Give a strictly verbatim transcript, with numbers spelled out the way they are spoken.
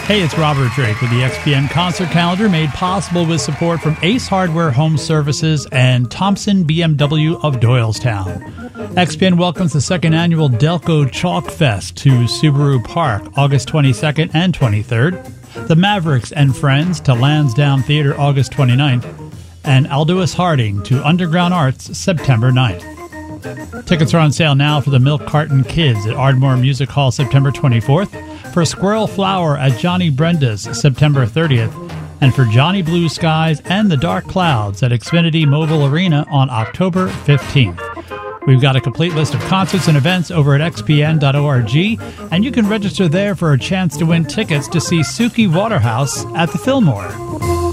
Hey, it's Robert Drake with the X P N Concert Calendar, made possible with support from Ace Hardware Home Services and Thompson B M W of Doylestown. X P N welcomes the second annual Delco Chalk Fest to Subaru Park, August twenty-second and twenty-third. The Mavericks and Friends to Lansdowne Theater, August twenty-ninth. And Aldous Harding to Underground Arts, September ninth. Tickets are on sale now for the Milk Carton Kids at Ardmore Music Hall, September twenty-fourth. For Squirrel Flower at Johnny Brenda's, September thirtieth, and for Johnny Blue Skies and the Dark Clouds at Xfinity Mobile Arena on October fifteenth. We've got a complete list of concerts and events over at x p n dot org, and you can register there for a chance to win tickets to see Suki Waterhouse at the Fillmore.